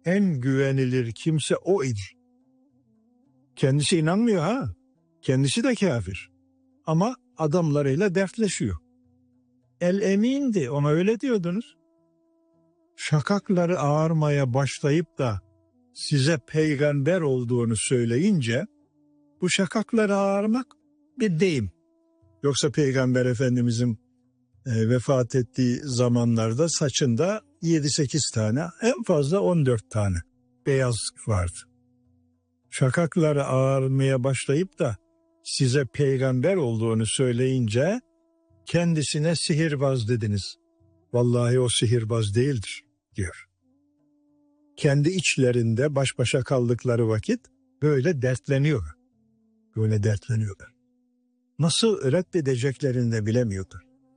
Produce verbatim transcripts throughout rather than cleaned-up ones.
en güvenilir kimse o idi. Kendisi inanmıyor ha. Kendisi de kafir. Ama adamlarıyla dertleşiyor. El emindi, ona öyle diyordunuz. Şakakları ağarmaya başlayıp da size peygamber olduğunu söyleyince bu şakakları ağarmak bir deyim. Yoksa Peygamber Efendimizin e, vefat ettiği zamanlarda saçında yedi sekiz tane, en fazla on dört tane beyaz vardı. Şakakları ağarmaya başlayıp da size peygamber olduğunu söyleyince kendisine sihirbaz dediniz. Vallahi o sihirbaz değildir diyor. Kendi içlerinde baş başa kaldıkları vakit böyle dertleniyorlar. Böyle dertleniyorlar. Nasıl reddedeceklerini de bilemiyorlar.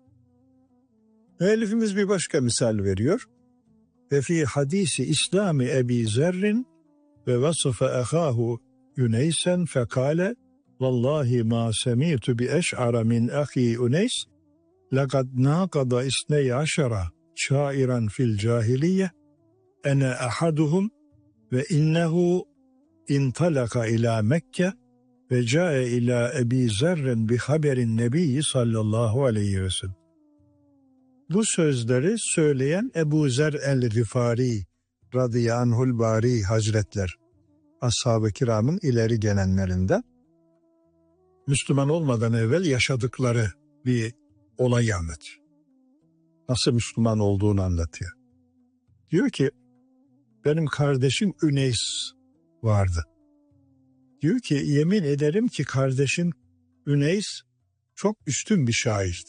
Müellifimiz bir başka misal veriyor. Ve fi hadisi İslami Ebi Zerrin ve vasıfa ahahu Üneysen fekale vallahi ma semi'tu bi eş'ara min ahi Üneys lekad naqada isney aşara şairan fil cahiliye ene ahaduhum ve innehu intalaka ila Mekke ve cae ila Ebi Zerrin bi haberin nebiyyi sallallahu aleyhi ve sellem. Bu sözleri söyleyen Ebu Zer el-Rifari radıyallahu anhul bari hazretler, ashab-ı kiramın ileri gelenlerinden, Müslüman olmadan evvel yaşadıkları bir olay anlatıyor. Nasıl Müslüman olduğunu anlatıyor. Diyor ki, benim kardeşim Üneys vardı. Diyor ki, yemin ederim ki kardeşim Üneys çok üstün bir şairdi.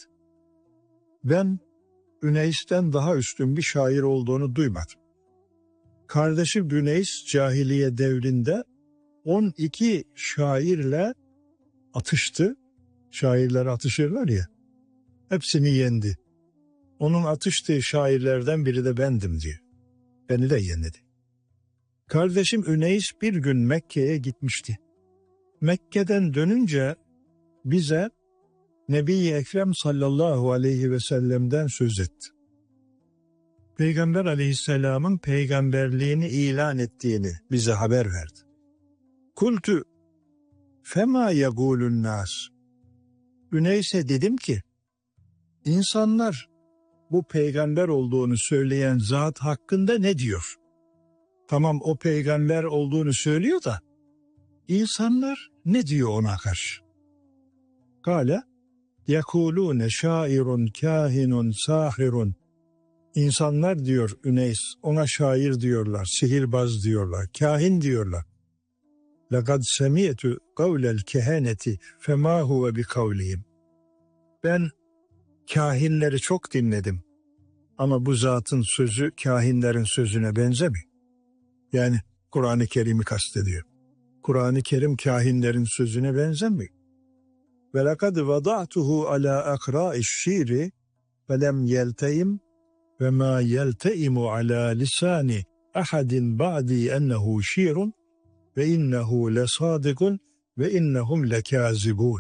Ben Üneys'ten daha üstün bir şair olduğunu duymadım. Kardeşim Üneys cahiliye devrinde on iki şairle atıştı. Şairler atışırlar ya. Hepsini yendi. Onun atıştığı şairlerden biri de bendim diyor. Beni de yendi. Kardeşim Üneys bir gün Mekke'ye gitmişti. Mekke'den dönünce bize Nebi-i Ekrem sallallahu aleyhi ve sellem'den söz etti. Peygamber aleyhisselamın peygamberliğini ilan ettiğini bize haber verdi. Kultu fema yegulun nas. Üneys'e dedim ki, insanlar bu peygamber olduğunu söyleyen zat hakkında ne diyor? Tamam, o peygamber olduğunu söylüyor da insanlar ne diyor ona karşı? Kale yekulune şairun kahinun sahirun. İnsanlar diyor Üneys, ona şair diyorlar, sihirbaz diyorlar, kahin diyorlar. Lekad semi'tu kavlel kehaneti fema huve bi kavlihim. Ben kahinleri çok dinledim. Ama bu zatın sözü kahinlerin sözüne benzemiyor. Yani Kur'an-ı Kerim'i kastediyor. Kur'an-ı Kerim kahinlerin sözüne benzemiyor. Ve lekad vada'tuhu ala akra'iş şiiri ve lem yelteyim ve ma yelteimu ala lisani ahadin ba'di ennehu şiirun ve innehu lesadikun ve innehum lekazibun.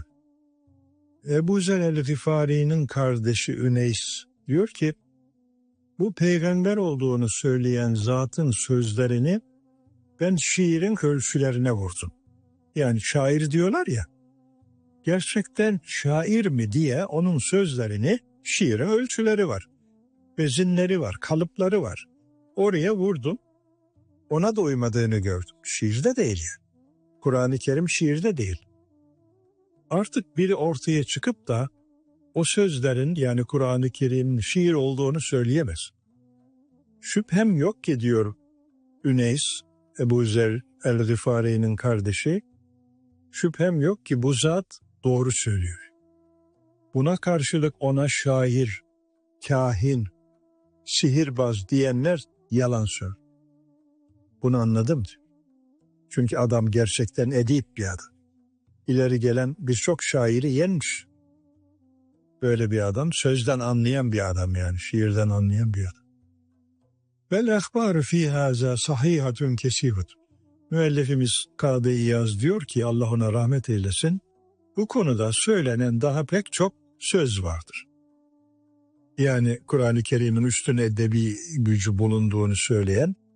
Ebu Zer el-Rifari'nin kardeşi Üneys diyor ki, bu peygamber olduğunu söyleyen zatın sözlerini ben şiirin ölçülerine vurdum. Yani şair diyorlar ya, gerçekten şair mi diye onun sözlerini, şiirin ölçüleri var, bezinleri var, kalıpları var. Oraya vurdum, ona da uymadığını gördüm. Şiirde değil yani. Kur'an-ı Kerim şiirde değil. Artık biri ortaya çıkıp da o sözlerin, yani Kur'an-ı Kerim'in şiir olduğunu söyleyemez. Şüphem yok ki diyor Üneys, Ebu Zer el-Rifari'nin kardeşi, şüphem yok ki bu zat doğru söylüyor. Buna karşılık ona şair, kahin, sihirbaz diyenler yalan söylüyor. Bunu anladım diyor. Çünkü adam gerçekten edip bir adam. İleri gelen birçok şairi yenmiş. Böyle bir adam, sözden anlayan bir adam, yani şiirden anlayan bir adam. Vel ehbar fi haza sahihatun kesirut. Müellifimiz Kadı İyaz diyor ki, Allah ona rahmet eylesin, bu konuda söylenen daha pek çok söz vardır. Yani Kur'an-ı Kerim'in üstün edebi gücü bulunduğunu söyleyen